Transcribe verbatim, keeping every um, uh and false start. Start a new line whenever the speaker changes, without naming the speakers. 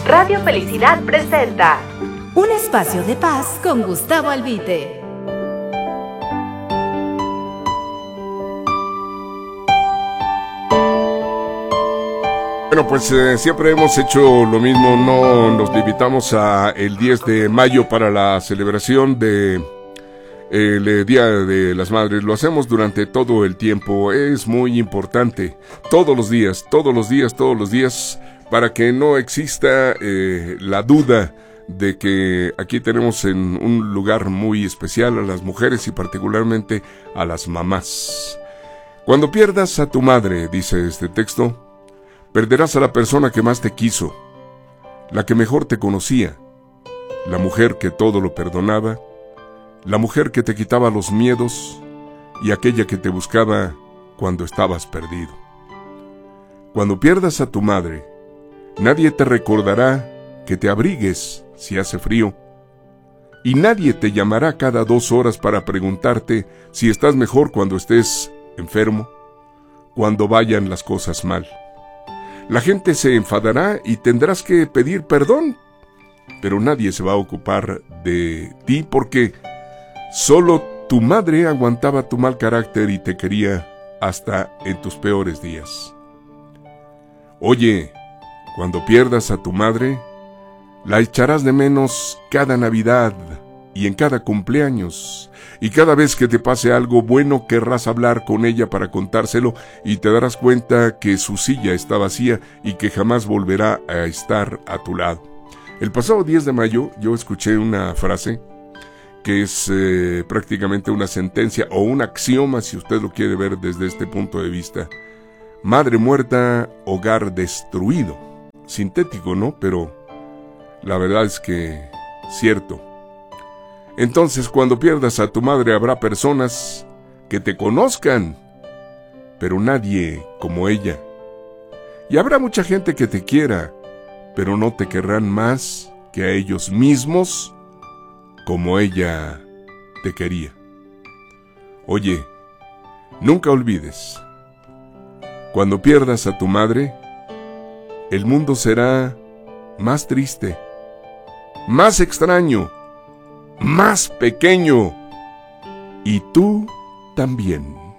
Radio Felicidad presenta
Un espacio de paz con Gustavo Albite.
Bueno, pues eh, siempre hemos hecho lo mismo, no nos limitamos a el diez de mayo para la celebración de eh, el Día de las Madres, lo hacemos durante todo el tiempo, es muy importante, todos los días, todos los días, todos los días, para que no exista eh, la duda de que aquí tenemos en un lugar muy especial a las mujeres y particularmente a las mamás. Cuando pierdas a tu madre, dice este texto, perderás a la persona que más te quiso, la que mejor te conocía, la mujer que todo lo perdonaba, la mujer que te quitaba los miedos y aquella que te buscaba cuando estabas perdido. Cuando pierdas a tu madre, nadie te recordará que te abrigues si hace frío, y nadie te llamará cada dos horas para preguntarte si estás mejor cuando estés enfermo, cuando vayan las cosas mal. La gente se enfadará y tendrás que pedir perdón, pero nadie se va a ocupar de ti porque solo tu madre aguantaba tu mal carácter y te quería hasta en tus peores días. Oye, cuando pierdas a tu madre, la echarás de menos cada Navidad y en cada cumpleaños, y cada vez que te pase algo bueno querrás hablar con ella para contárselo y te darás cuenta que su silla está vacía y que jamás volverá a estar a tu lado. El pasado diez de mayo yo escuché una frase que es eh, prácticamente una sentencia o un axioma, si usted lo quiere ver desde este punto de vista. Madre muerta, hogar destruido. Sintético, ¿no? Pero la verdad es que cierto. Entonces, cuando pierdas a tu madre, habrá personas que te conozcan, pero nadie como ella. Y habrá mucha gente que te quiera, pero no te querrán más que a ellos mismos como ella te quería. Oye, nunca olvides, cuando pierdas a tu madre, el mundo será más triste, más extraño, más pequeño, y tú también.